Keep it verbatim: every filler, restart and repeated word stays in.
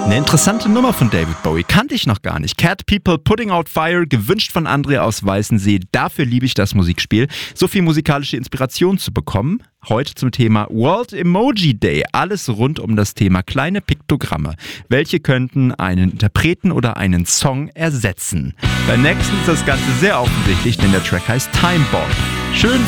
Eine interessante Nummer von David Bowie, kannte ich noch gar nicht. Cat People, Putting Out Fire, gewünscht von André aus Weißensee. Dafür liebe ich das Musikspiel. So viel musikalische Inspiration zu bekommen. Heute zum Thema World Emoji Day. Alles rund um das Thema kleine Piktogramme. Welche könnten einen Interpreten oder einen Song ersetzen? Beim nächsten ist das Ganze sehr offensichtlich, denn der Track heißt Time Bomb. Schön